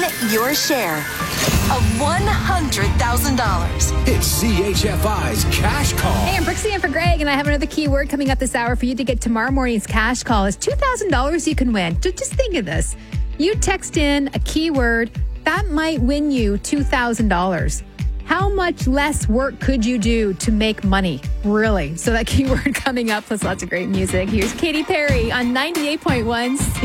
your share of $100,000. It's CHFI's Cash Call. Hey, I'm Brooksy in for Greg, and I have another keyword coming up this hour for you to get tomorrow morning's Cash Call. It's $2,000 you can win. Just think of this. You text in a keyword, that might win you $2,000. How much less work could you do to make money? Really? So that keyword coming up, plus lots of great music. Here's Katy Perry on 98.1